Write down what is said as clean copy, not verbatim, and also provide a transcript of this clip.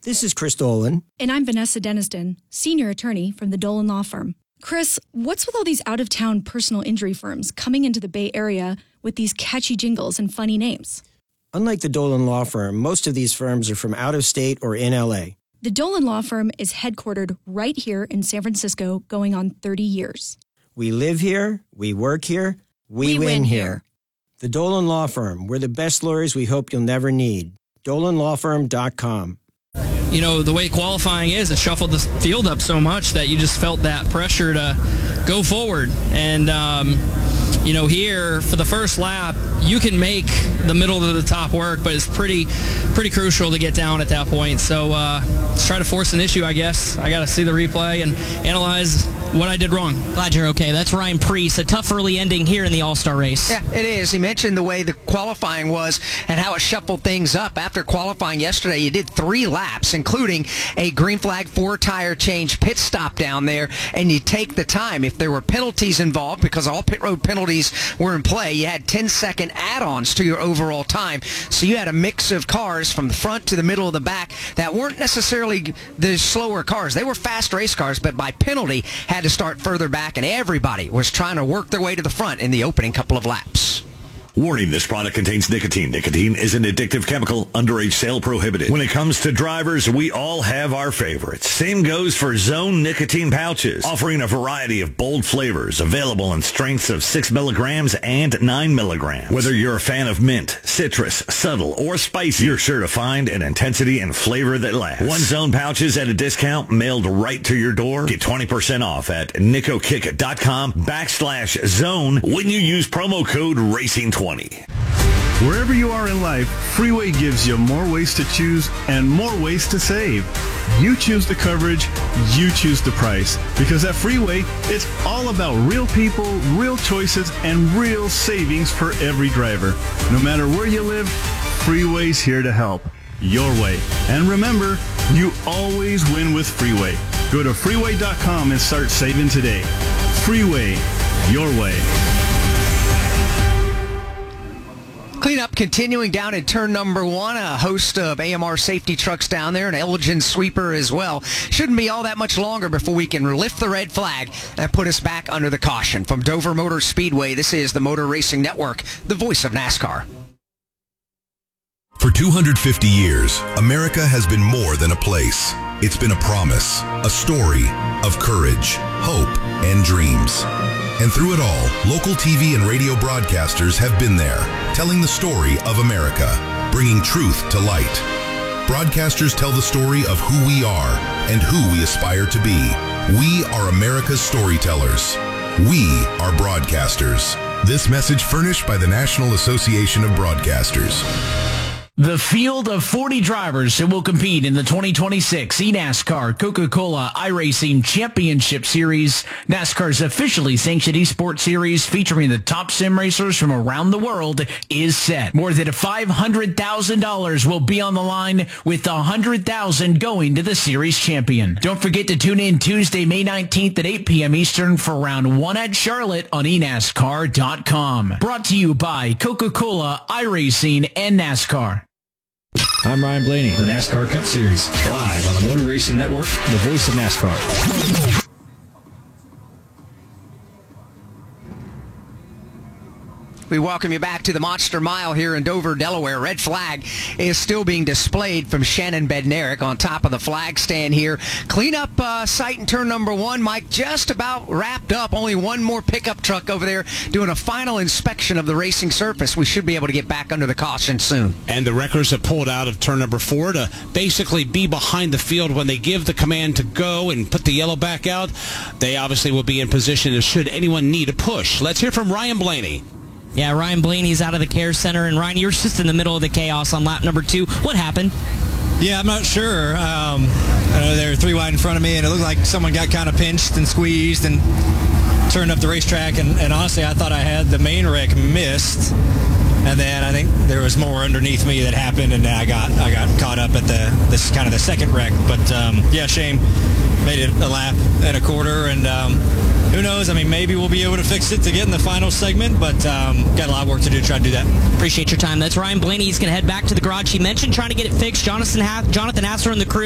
This is Chris Dolan. And I'm Vanessa Deniston, senior attorney from the Dolan Law Firm. Chris, what's with all these out-of-town personal injury firms coming into the Bay Area with these catchy jingles and funny names? Unlike the Dolan Law Firm, most of these firms are from out of state or in L.A. The Dolan Law Firm is headquartered right here in San Francisco, going on 30 years. We live here, we work here, we win here. The Dolan Law Firm, we're the best lawyers we hope you'll never need. DolanLawFirm.com. You know, the way qualifying is, it shuffled the field up so much that you just felt that pressure to go forward. And, you know, here for the first lap, you can make the middle to the top work, but it's pretty crucial to get down at that point. So let's try to force an issue, I guess. I got to see the replay and analyze what I did wrong. Glad you're okay. That's Ryan Preece. A tough early ending here in the All-Star race. Yeah, it is. He mentioned the way the qualifying was and how it shuffled things up. After qualifying yesterday, you did 3 laps, including a green flag 4-tire change pit stop down there, and you take the time. If there were penalties involved, because all pit road penalties were in play, you had 10-second add-ons to your overall time. So you had a mix of cars from the front to the middle of the back that weren't necessarily the slower cars. They were fast race cars, but by penalty had to start further back, and everybody was trying to work their way to the front in the opening couple of laps. Warning, this product contains nicotine. Nicotine is an addictive chemical. Underage sale prohibited. When it comes to drivers, we all have our favorites. Same goes for Zone nicotine pouches, offering a variety of bold flavors, available in strengths of 6 milligrams and 9 milligrams. Whether you're a fan of mint, citrus, subtle, or spicy, you're sure to find an intensity and flavor that lasts. 1 Zone pouches at a discount mailed right to your door. Get 20% off at nicokick.com/zone when you use promo code RACING20. Wherever you are in life, Freeway gives you more ways to choose and more ways to save. You choose the coverage, you choose the price. Because at Freeway, it's all about real people, real choices, and real savings for every driver. No matter where you live, Freeway's here to help. Your way. And remember, you always win with Freeway. Go to freeway.com and start saving today. Freeway, your way. Cleanup continuing down at turn number 1. A host of AMR safety trucks down there, an Elgin sweeper as well. Shouldn't be all that much longer before we can lift the red flag and put us back under the caution. From Dover Motor Speedway, this is the Motor Racing Network, the voice of NASCAR. For 250 years, America has been more than a place. It's been a promise, a story of courage, hope, and dreams. And through it all, local TV and radio broadcasters have been there, telling the story of America, bringing truth to light. Broadcasters tell the story of who we are and who we aspire to be. We are America's storytellers. We are broadcasters. This message furnished by the National Association of Broadcasters. The field of 40 drivers who will compete in the 2026 eNASCAR Coca-Cola iRacing Championship Series, NASCAR's officially sanctioned esports series featuring the top sim racers from around the world, is set. More than $500,000 will be on the line, with $100,000 going to the series champion. Don't forget to tune in Tuesday, May 19th at 8 p.m. Eastern for round 1 at Charlotte on eNASCAR.com. Brought to you by Coca-Cola iRacing and NASCAR. I'm Ryan Blaney, the NASCAR Cup Series, live on the Motor Racing Network, the voice of NASCAR. We welcome you back to the Monster Mile here in Dover, Delaware. Red flag is still being displayed from Shannon Bednarik on top of the flag stand here. Cleanup site in turn number 1, Mike, just about wrapped up. Only one more pickup truck over there doing a final inspection of the racing surface. We should be able to get back under the caution soon. And the wreckers have pulled out of turn number 4 to basically be behind the field when they give the command to go and put the yellow back out. They obviously will be in position should anyone need a push. Let's hear from Ryan Blaney. Yeah, Ryan Blaney's out of the care center. And Ryan, you were just in the middle of the chaos on lap number 2. What happened? Yeah, I'm not sure. I know they were 3 wide in front of me, and it looked like someone got kind of pinched and squeezed and turned up the racetrack. And honestly, I thought I had the main wreck missed. And then I think there was more underneath me that happened, and I got caught up at this kind of the second wreck. But yeah, Shane made it a lap and a quarter, and who knows? I mean, maybe we'll be able to fix it to get in the final segment, but got a lot of work to do to try to do that. Appreciate your time. That's Ryan Blaney. He's going to head back to the garage he mentioned, trying to get it fixed. Jonathan Hassler and the crew